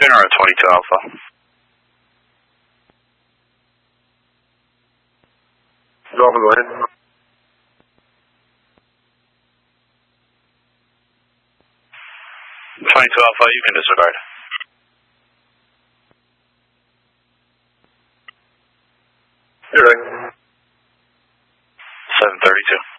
Sooner at 22 Alpha. Alpha, go ahead. 22 Alpha, you can disregard. You're right. 732.